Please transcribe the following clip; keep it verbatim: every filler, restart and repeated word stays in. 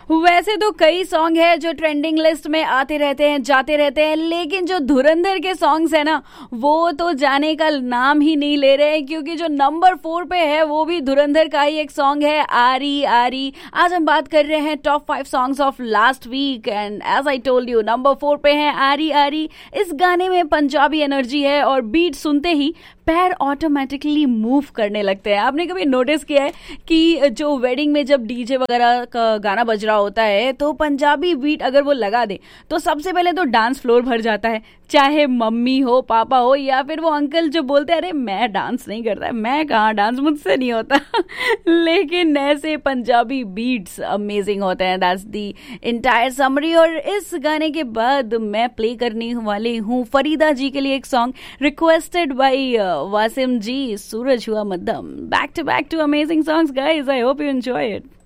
वैसे तो कई सॉन्ग है जो ट्रेंडिंग लिस्ट में आते रहते हैं, जाते रहते हैं, लेकिन जो धुरंधर के सॉन्ग्स है ना, वो तो जाने का नाम ही नहीं ले रहे हैं, क्योंकि जो नंबर फोर पे है वो भी धुरंधर का ही एक सॉन्ग है, आरी आरी। आज हम बात कर रहे हैं top five songs of last week, and as I told you number four पे है आरी आरी। इस गाने में पंजाबी एनर्जी है और बीट सुनते ही पैर ऑटोमेटिकली मूव करने लगते हैं। आपने कभी नोटिस किया है कि जो वेडिंग में जब डीजे वगैरह का गाना बज रहा होता है तो पंजाबी बीट अगर वो लगा दे तो सबसे पहले तो डांस फ्लोर भर जाता है, चाहे मम्मी हो, पापा हो, या फिर वो अंकल जो बोलते हैं अरे मैं डांस नहीं करता, मैं कहाँ डांस, मुझसे नहीं होता। लेकिन ऐसे पंजाबी बीट्स अमेजिंग होते हैं। That's the entire summary. और इस गाने के बाद मैं प्ले करने वाली हूँ फरीदा जी के लिए एक सॉन्ग रिक्वेस्टेड बाई वासिम जी, सूरज हुआ मध्यम। Back to back to amazing songs guys, I hope you enjoy it.